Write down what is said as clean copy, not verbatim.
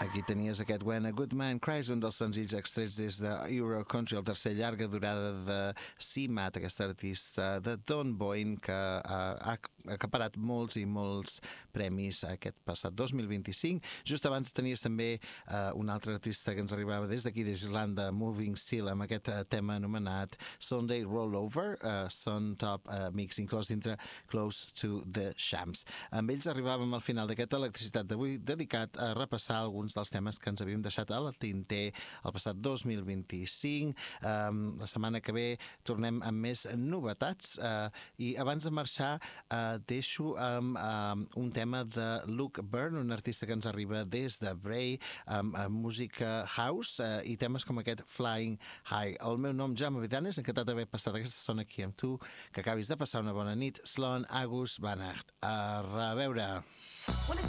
Aquí tenies aquest When a Good Man Cries, un dels senzills extrets des de Euro Country, el tercer llarga durada de C-Mat, aquesta artista de Don Boyne, que ha acaparat molts i molts premis aquest passat 2025. Just abans tenies també un altre artista que ens arribava des d'aquí, d'Islanda, Moving Still, amb aquest tema anomenat Sunday Rollover, Son Top Mix, inclòs dintre Close to the Shams. Amb ells arribàvem al final d'aquesta electricitat d'avui, dedicat a repassar alguns dels temes que ens havíem deixat al tinter el passat 2025. La setmana que ve tornem amb més novetats i abans de marxar deixo amb un tema de Luke Byrne, un artista que ens arriba des de Bray, amb música house i temes com aquest Flying High. El meu nom, Jaume Vidanes, encantat d'haver passat aquesta estona aquí amb tu, que acabis de passar una bona nit. Sloan Agus Bannacht. A reveure.